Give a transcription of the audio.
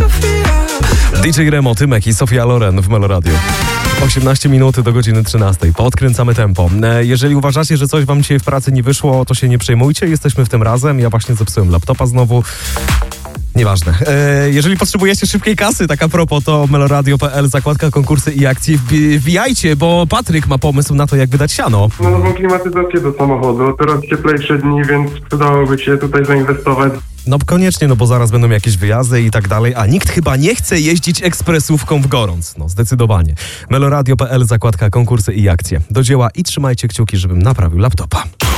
DJ Remo, Tymek i Sofia Loren w Meloradio. 18 minut do godziny 13. Podkręcamy tempo. Jeżeli uważacie, że coś wam dzisiaj w pracy nie wyszło, to się nie przejmujcie. Jesteśmy w tym razem. Ja właśnie zepsułem laptopa znowu. Nieważne. Jeżeli potrzebujecie szybkiej kasy, tak a propos, to meloradio.pl, zakładka konkursy i akcje. Wbijajcie, bo Patryk ma pomysł na to, jak wydać siano. No nową klimatyzację do samochodu. Teraz cieplejsze dni, więc przydałoby się tutaj zainwestować. No koniecznie, no bo zaraz będą jakieś wyjazdy i tak dalej, a nikt chyba nie chce jeździć ekspresówką w gorąc. No zdecydowanie. meloradio.pl, zakładka konkursy i akcje. Do dzieła i trzymajcie kciuki, żebym naprawił laptopa.